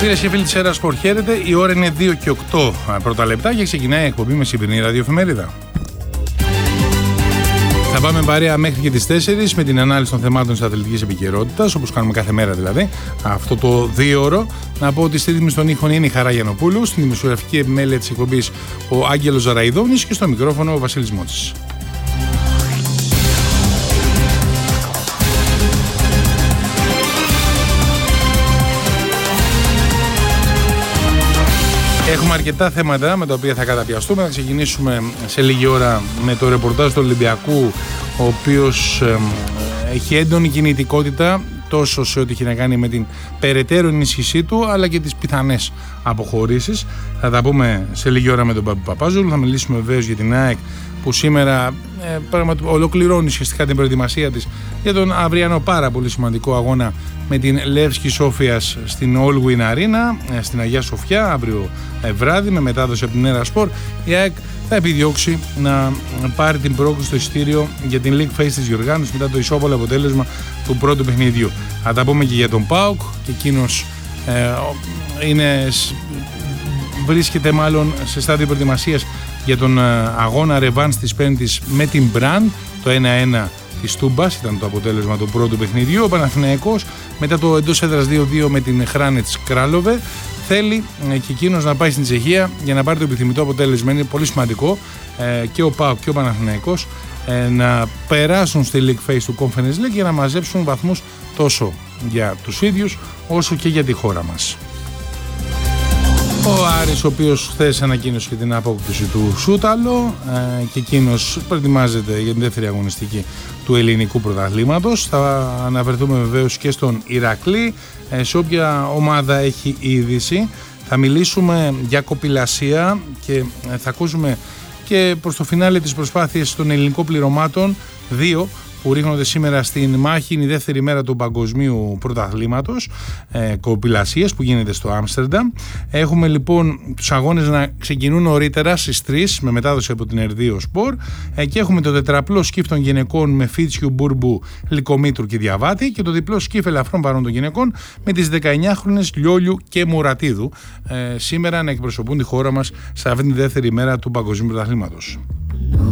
Φίλες και φίλοι της Έρα Σπορ, χαίρετε. Η ώρα είναι 2 και 8 πρώτα λεπτά και ξεκινάει η εκπομπή με σημερινή ραδιοεφημερίδα. Θα πάμε παρέα μέχρι και τις 4 με την ανάλυση των θεμάτων της αθλητικής επικαιρότητας, όπως κάνουμε κάθε μέρα δηλαδή, αυτό το 2ωρο. Να πω ότι στη ρύθμιση των ήχων είναι η Χαρά Γιαννοπούλου, στην δημοσιογραφική επιμέλεια της εκπομπής ο Άγγελος Ζαραϊδόνης και στο μικρόφωνο ο Βασίλης Μότσης. Έχουμε αρκετά θέματα με τα οποία θα καταπιαστούμε. Θα ξεκινήσουμε σε λίγη ώρα με το ρεπορτάζ του Ολυμπιακού, ο οποίος έχει έντονη κινητικότητα τόσο σε ό,τι έχει να κάνει με την περαιτέρω ενίσχυσή του, αλλά και τις πιθανές αποχωρήσεις. Θα τα πούμε σε λίγη ώρα με τον Παπη Παπάζογλου. Θα μιλήσουμε βεβαίως για την ΑΕΚ, που σήμερα ολοκληρώνει σχετικά την προετοιμασία της για τον αυριανό πάρα πολύ σημαντικό αγώνα με την Λεύσκη Σόφιας στην All Win Arena στην Αγία Σοφιά αύριο βράδυ με μετάδοση από την Έρα Σπορ. Η ΑΕΚ θα επιδιώξει να πάρει την πρόκληση στο εισιτήριο για την League Phase της διοργάνωσης μετά το ισόβολο αποτέλεσμα του πρώτου παιχνιδιού. Θα τα πούμε και για τον ΠΑΟΚ, και εκείνος βρίσκεται μάλλον σε στάδιο προετοιμασίας για τον αγώνα ρεβάνς της Πέμπτης με την Μπραντ. Το 1-1 της Τούμπας ήταν το αποτέλεσμα του πρώτου παιχνιδιού. Ο Παναθηναϊκός μετά το εντός έδρας 2-2 με την Χράνετς Κράλοβε θέλει και εκείνος να πάει στην Τσεχία για να πάρει το επιθυμητό αποτέλεσμα. Είναι πολύ σημαντικό και ο ΠΑΟΚ και ο Παναθηναϊκός να περάσουν στη League Phase του Conference League για να μαζέψουν βαθμούς τόσο για τους ίδιους όσο και για τη χώρα μας. Ο Άρης, ο οποίος χθες ανακοίνωσε και την απόκτηση του Σούταλο και εκείνος προετοιμάζεται για την δεύτερη αγωνιστική του ελληνικού πρωταθλήματος. Θα αναφερθούμε βεβαίως και στον Ηρακλή, σε όποια ομάδα έχει είδηση. Θα μιλήσουμε για κοπηλασία και θα ακούσουμε και προς το φινάλε της προσπάθειας των ελληνικών πληρωμάτων, 2 που ρίχνονται σήμερα στην μάχη. Είναι η δεύτερη μέρα του παγκοσμίου πρωταθλήματος κοπηλασίας που γίνεται στο Άμστερνταμ. Έχουμε λοιπόν τους αγώνες να ξεκινούν νωρίτερα στις 3 με μετάδοση από την Ερδείο Σπορ και έχουμε το τετραπλό σκιφ των γυναικών με Φίτσιου, Μπούρμπου, Λυκομήτρου και Διαβάτη και το διπλό σκιφ ελαφρών παρών των γυναικών με τις 19χρονες Λιόλιου και Μουρατίδου σήμερα να εκπροσωπούν τη χώρα μας σε αυτήν τη δεύτερη μέρα του παγκοσμίου πρωταθλήματος.